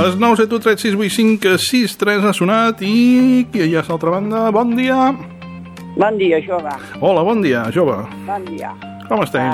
El 971368563 ha sonat i qui hi ha a l'altra banda? Bon dia. Bon dia, jove. Hola, bon dia, jove. Bon dia. Com estem?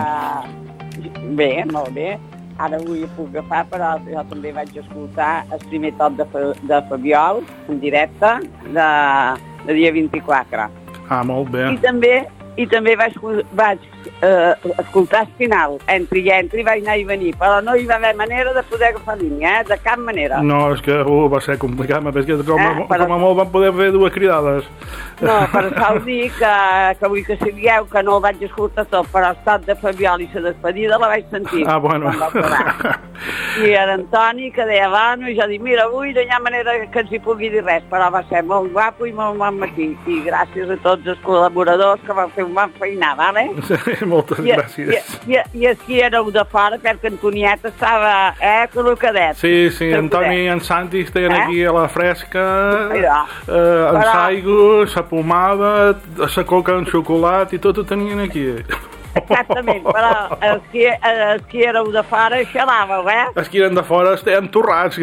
Bé, molt bé. Ara avui ho puc agafar, però jo també vaig escoltar el primer top de Fabiol, en directe, de dia 24. Ah, molt bé. I també vaig escoltar el final. Entri i entri, vaig anar i venir, però no hi va haver manera de poder agafar línia, de cap manera. No, és que va ser complicat, perquè com a molt van poder fer dues cridades. No, per això us dic que vull que sapigueu que no el vaig escoltar tot, però el top de Fabiol i la despedida la vaig sentir. Ah, bueno. I l'Antoni que deia, bueno, i jo dic, mira, avui no hi ha manera que ens hi pugui dir res, però va ser molt guapo i molt bon matí. I gràcies a tots els col·laboradors que van fer un bon feinar, vale? Sí, moltes gràcies. I aquí éreu de fora, perquè Antonieta estava, col·locadet. Sí, Antoni i en Santi estaven aquí a la fresca, en saigo, la pomada, la coca en xocolat i tot ho tenien aquí. Exactament, però els que éreu de fora xalàveu, Els que eren de fora estaven torrats.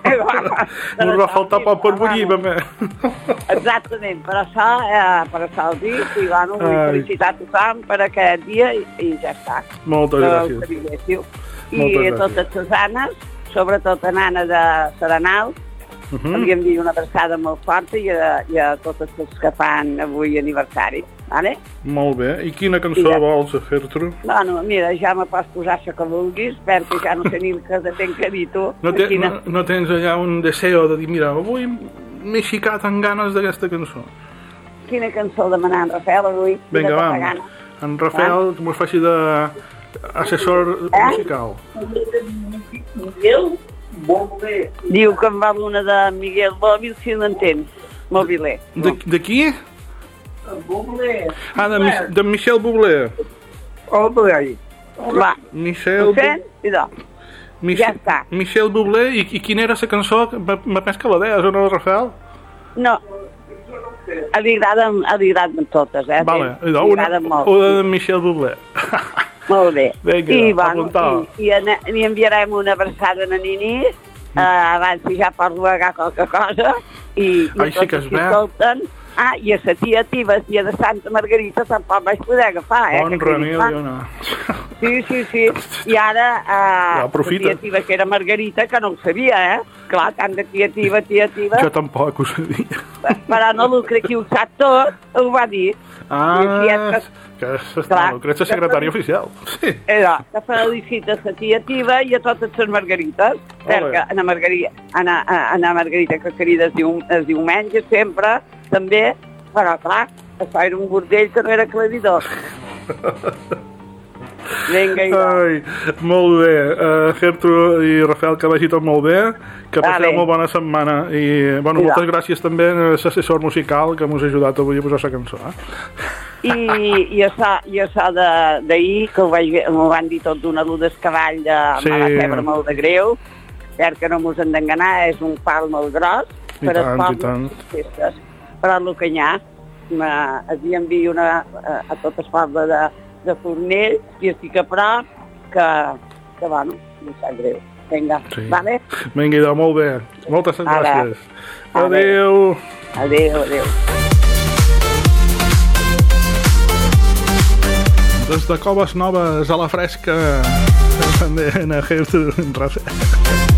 Us va faltar poc per bullir, Exactament, per això el dic, i bueno, vull felicitar tothom per aquest dia i ja està. Moltes gràcies. I a totes les Anes, sobretot a l'Anna de Serenal, havíem dit una abraçada molt forta i a totes les que fan avui aniversari. Vale? Molt bé. I quina cançó vols, Gertrude? Bueno, mira, ja me pots posar això que vulguis, perquè ja no sé ni el que tenc que dir tu. No tens allà un deseo de dir, mira, avui m'he xicat amb ganes d'aquesta cançó? Quina cançó demanar en Rafael avui? Vinga, va. En Rafael, que mos faci d'assessor musical. Miguel Bobilé. Diu que em val una de Miguel Bòbil, si l'entens. Mobilé. De qui? Bublé. Ah, de Michel Bublé. Oh, Bublé. Va. Michel Bublé. Ja està. Michel Bublé. I quina era la cançó? M'ha pens que la deies, o no, Rafael? No. Li agraden totes, Vale, una de Michel Bublé. Molt bé. Vinga, apuntar. I enviarem una abraçada a Nini, abans si ja parlo agafar qualque cosa. I sí que es ve. I a la tia Tiva, tia de Santa Margarita, tampoc vaig poder agafar, Bon remei, Diona. Sí. I ara, la tia Tiva, que era Margarita, que no ho sabia, Clar, tant de tia Tiva. Jo tampoc ho sabia. Però no el crec que ho sap tot, ho va dir. Que crec la secretària oficial. Sí. Que felicita a la tia Tiva i a totes les Margarites, perquè a la Margarita que crida els diumenges sempre, també, però clar, això era un bordell que no era aclaridor. Vinga, molt bé, Gertrude i Rafael, que vagi tot molt bé, que passeu molt bona setmana i moltes gràcies també a l'assessor musical que m'us ha ajudat avui a posar la cançó. I això d'ahir, que m'ho van dir tot d'una l'u d'escavall, me va febre molt de greu, perquè no mos hem d'enganar, és un pal molt gros per als pobles festes. Però el que hi ha, havia enviat a tot el poble de Fornell i estic a prop, que bueno, no sap greu. Vinga, vale? Vinga, molt bé. Moltes gràcies. Adéu. Adéu. Des de Coves Noves a la fresca, també a Gertrude Rafael.